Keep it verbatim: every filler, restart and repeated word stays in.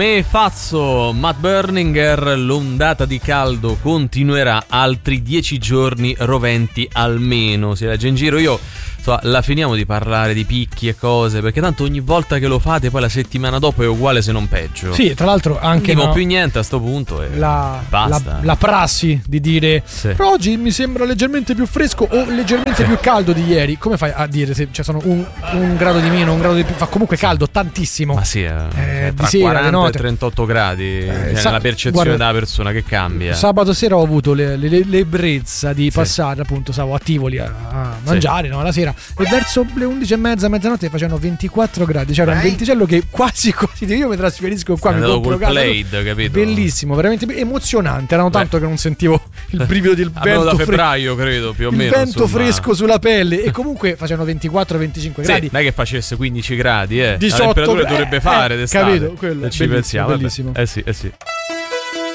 Me Fazzo, Matt Berninger, l'ondata di caldo continuerà altri dieci giorni roventi almeno. Si legge in giro, io so, la finiamo di parlare di picchi e cose, perché tanto ogni volta che lo fate poi la settimana dopo è uguale se non peggio. Sì, tra l'altro anche non dico no, più niente a sto punto e la, basta. La, la prassi di dire sì. però oggi mi sembra leggermente più fresco o leggermente sì. più caldo di ieri. Come fai a dire se cioè, sono un, un grado di meno, un grado di più? Fa comunque caldo tantissimo. Ma sì, eh, eh, tra di sera, quaranta e trentotto gradi, eh, cioè, sa- la percezione guarda, della persona che cambia. Sabato sera ho avuto le, le, l'ebbrezza di sì. passare appunto, stavo a Tivoli a, a mangiare sì. no, la sera, e verso le undici e mezza, mezzanotte facevano ventiquattro gradi, c'era un venticello che quasi quasi io mi trasferisco qua, mi compro casa, Blade, capito? Bellissimo, veramente emozionante, erano tanto Beh. che non sentivo il brivido del vento da fre- febbraio credo più o meno, il vento insomma. fresco sulla pelle, e comunque facevano ventiquattro venticinque sì, gradi, non è che facesse quindici gradi, eh diciotto, la temperatura eh, dovrebbe fare eh, d'estate, capito, quello, ci pensiamo, bellissimo. eh sì, eh sì.